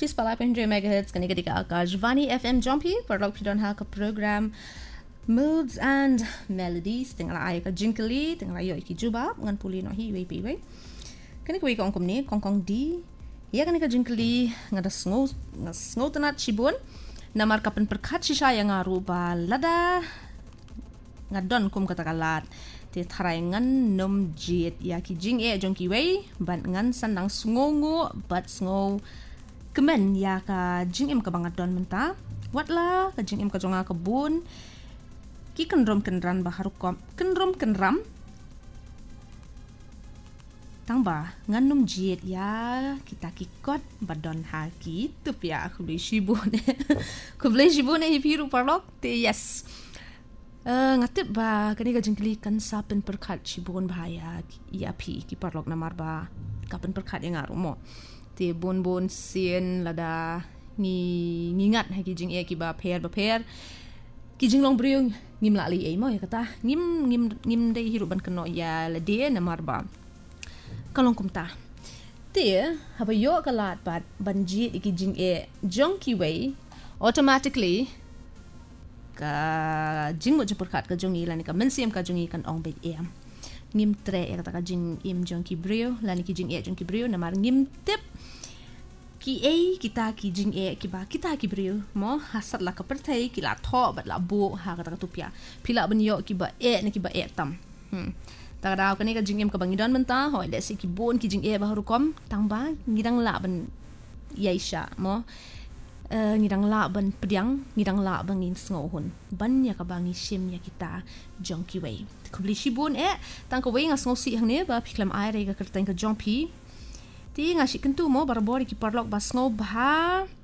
106.3 MHz kani ketika Akashvani FM Jompi perlok pidon ha ke program Moods and Melodies tengah ay ka jinkali tengah ayo iki juba ngan puli no hi we pi we kani ko ikong kumni kongkong di ya kani ka jinkali ngada sngo tanat chibun namar kapan perkat shisha yang ngaru ba lada ngadon kum katakalat te tharai ngan nom jit ya ki jing e jong ki wei ban ngan sandang sngongo bat sngo kemen ya ka jing em ka bangadon menta watla ka jing em ka jonga kebun ki kendrom kendran baharu kom kendrom kendram tangba ngan nom jit ya kita ki kot badon ha ki tup ya aku beli shibun hipiru parlok te yes ngatip ba kani ka jingkli kan sapen perkat shibun bahaya ya pi ki parlok namar ba kapen perkat yang ngaru mo te bon sien lada ngingat ha ki jing e ki ba per ki jing long briung ngim la li e mo ya kata ngim dei hiruban keno ya lade namar ba kalong kumta te haba yo kalat bat banji ki jing e jong ki wei automatically ka jing mo jepurkat ka jongi lani ka mensiam ka jongi kan ong beg em ngim tre e kata ka jing im jong ki brio lani ki jing e jong ki brio namar ngim tip ki e kita ki jing e ki ba kita ki brio mo hasat la ka pertai ki la tho bat la bu ha kata ka tupia pila ben yo ki ba e ne ki ba e tam ta daw kani ka jing em ka bangidon menta hoi le si ki bon ki jing e ba haru kom tang ba ngidang la ben yaisha mo ngidang la ban pediang ngidang la bangin sngohun ban ya ka bangi shim ya kita jongki wei kubli shibun tang ko wei nga sngosi hang ne ba piklam ai re ka kerteng ka jongpi ti nga shi kentu mo barbori ki parlok ba sngo ba